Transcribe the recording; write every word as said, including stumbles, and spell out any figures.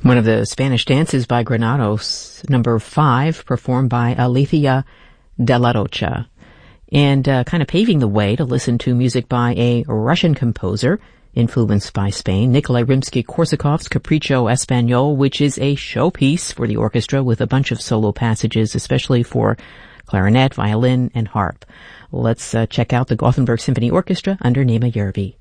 One of the Spanish dances by Granados, number five, performed by Alicia de la Rocha. And uh, kind of paving the way to listen to music by a Russian composer influenced by Spain, Nikolai Rimsky-Korsakov's Capriccio Espagnol, which is a showpiece for the orchestra with a bunch of solo passages, especially for clarinet, violin, and harp. Let's uh, check out the Gothenburg Symphony Orchestra under Nema Järvi.